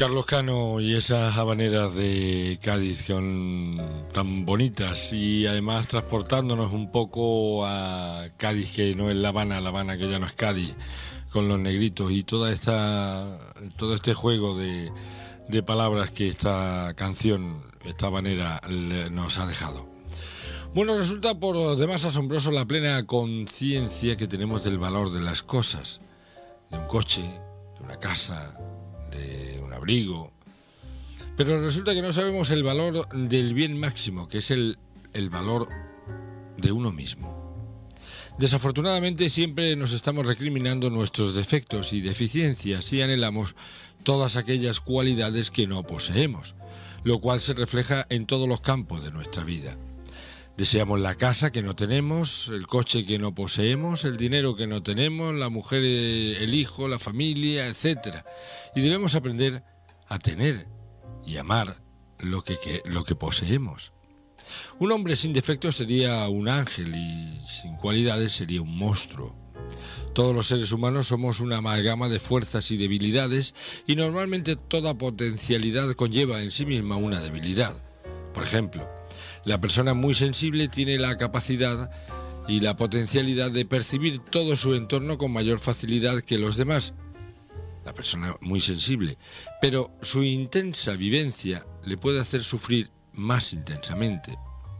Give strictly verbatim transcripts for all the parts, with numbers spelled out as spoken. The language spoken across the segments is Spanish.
Carlos Cano y esas habaneras de Cádiz son tan bonitas y además transportándonos un poco a Cádiz, que no es La Habana, La Habana que ya no es Cádiz, con los negritos y toda esta, todo este juego de, de palabras que esta canción, esta habanera nos ha dejado. Bueno, resulta por demás asombroso la plena conciencia que tenemos del valor de las cosas, de un coche, de una casa, de un abrigo, pero resulta que no sabemos el valor del bien máximo, que es el, el valor de uno mismo. Desafortunadamente siempre nos estamos recriminando nuestros defectos y deficiencias y anhelamos todas aquellas cualidades que no poseemos, lo cual se refleja en todos los campos de nuestra vida. Deseamos la casa que no tenemos, el coche que no poseemos, el dinero que no tenemos, la mujer, el hijo, la familia, etcétera. Y debemos aprender a tener y amar lo que, que, lo que poseemos. Un hombre sin defectos sería un ángel y sin cualidades sería un monstruo. Todos los seres humanos somos una amalgama de fuerzas y debilidades y normalmente toda potencialidad conlleva en sí misma una debilidad. Por ejemplo, la persona muy sensible tiene la capacidad y la potencialidad de percibir todo su entorno con mayor facilidad que los demás. La persona muy sensible, pero su intensa vivencia le puede hacer sufrir más intensamente.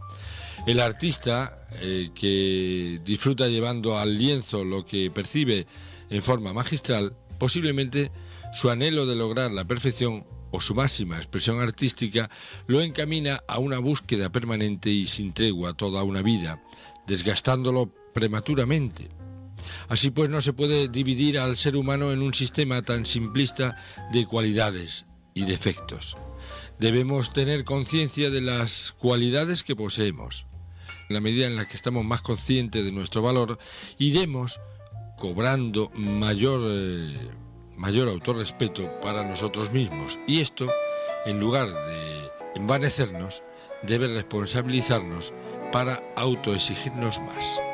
El artista eh, que disfruta llevando al lienzo lo que percibe en forma magistral, posiblemente su anhelo de lograr la perfección o su máxima expresión artística lo encamina a una búsqueda permanente y sin tregua toda una vida, desgastándolo prematuramente. Así pues, no se puede dividir al ser humano en un sistema tan simplista de cualidades y defectos. Debemos tener conciencia de las cualidades que poseemos. En la medida en la que estamos más conscientes de nuestro valor, iremos cobrando mayor eh, mayor autorrespeto para nosotros mismos, y esto, en lugar de envanecernos, debe responsabilizarnos para autoexigirnos más.